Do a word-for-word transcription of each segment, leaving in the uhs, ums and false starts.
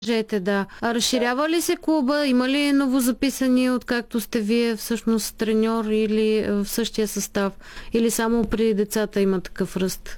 Кажете, да. А разширява ли се клуба? Има ли новозаписани, откакто сте вие всъщност треньор или в същия състав? Или само при децата има такъв ръст?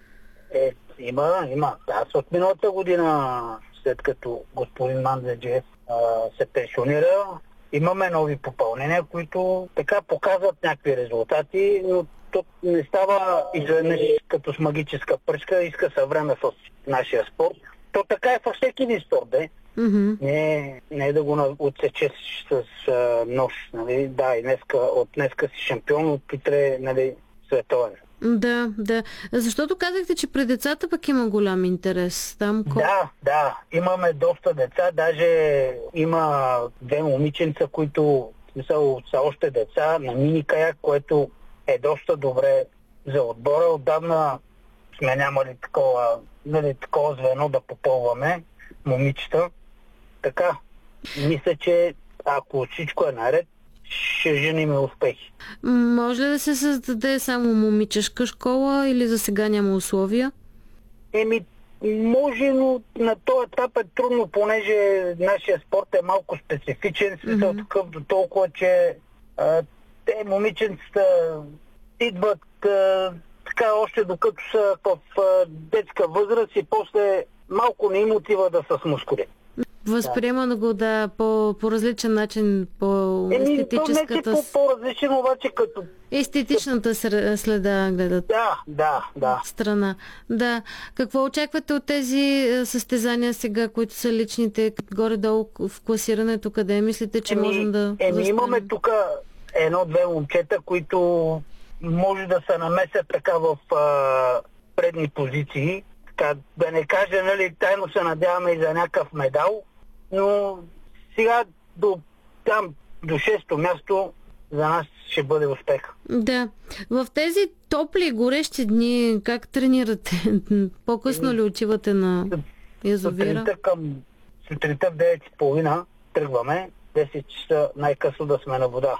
Е, има, има. Аз от миналата година, след като господин Манзаджиев се пенсионира, имаме нови попълнения, които така показват някакви резултати, но тук не става изведнъж като с магическа пръчка, иска се време в нашия спорт. То така е във всеки един спорт, де. Mm-hmm. Не, не е да го отсечеш с а, нож. Нали? Да, и днеска, от днеска си шампион, от утре, нали, световен. Да, да. Защото казахте, че при децата пък има голям интерес. Там кол... Да, да. Имаме доста деца. Даже има две момиченца, които в смисъл, са още деца на мини каяк, което е доста добре за отбора. Отдавна сме нямали такова, нали, такова звено да попълваме момичета. Така, мисля, че ако всичко е наред, ще женим успехи. Може ли да се създаде само момичешка школа или за сега няма условия? Еми, може, но на този етап е трудно, понеже нашия спорт е малко специфичен, смисъл mm-hmm. такъв до толкова, че а, те момиченцата идват а, така още докато са в а, детска възраст и после малко не им отива да са с мускули. Възприема да го да по, по различен начин, по естетическата... Еми, по, по-различен, обаче като... Естетичната следа гледат. Да, да, да. Страна. Да. Какво очаквате от тези състезания сега, които са личните, горе-долу в класирането, къде мислите, че еми, можем да... Еми, застанем? Имаме тук едно-две момчета, които може да се намесят така в а, предни позиции. Така, да не кажа, нали, тайно се надяваме и за някакъв медал, но сега до там, до шесто място, за нас ще бъде успех. Да. В тези топли, горещи дни, как тренирате? По-късно ли отивате на язовира? Сутринта към сутринта в девет и половина тръгваме, десет часа най-късно да сме на вода.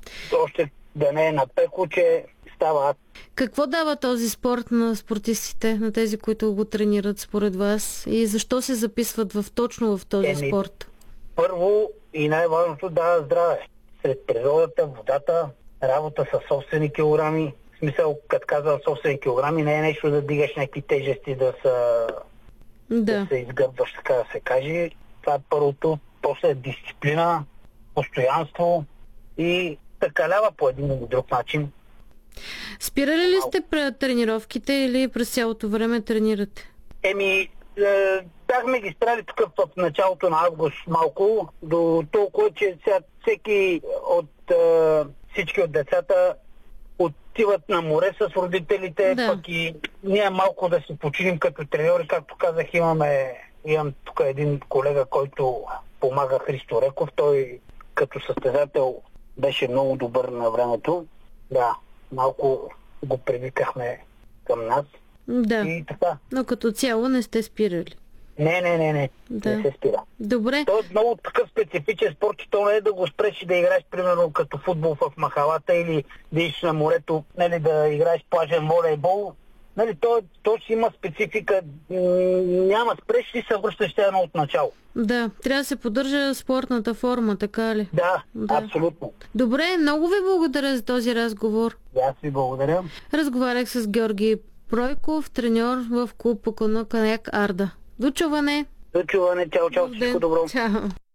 Още да не е напекло, че става. Какво дава този спорт на спортистите, на тези, които го тренират според вас? И защо се записват в, точно в този Еми, спорт? Първо и най-важното дава здраве. Сред природата, водата, работа с собствени килограми. В смисъл, като казвам собствени килограми, не е нещо да дигаш някакви тежести, да, са, да. да се изгърбваш, така да се каже. Това е първото. После дисциплина, постоянство и такалява по един или друг начин. Спирали ли сте пред тренировките или през цялото време тренирате? Еми, е, бяхме ги спряли тук в началото на август малко, до толкова, че сега всеки от е, всички от децата отиват на море с родителите, да. Пък и ние малко да си починим като треньори. Както казах, имаме, имам тук един колега, който помага, Христо Реков. Той като състезател беше много добър на времето. Да, малко го привикахме към нас. Да, и така. Но като цяло не сте спирали. Не, не, не, не. Да. Не се спира. Добре. То е много такъв специфичен спорт, че то не е да го спреш и да играеш, примерно, като футбол в махалата или да идиш на морето, нали, да играеш плажен волейбол. Нали, то, то си има специфика. Няма спреш и се връщаш едно от начало. Да, трябва да се поддържа спортната форма, така ли? Да, да, абсолютно. Добре, много ви благодаря за този разговор. Аз ви благодаря. Разговарях с Георги Пройков, треньор в клуб по каноэ-каяк Арда. До чуване! До чуване, чао, чао, всичко добро! Чао!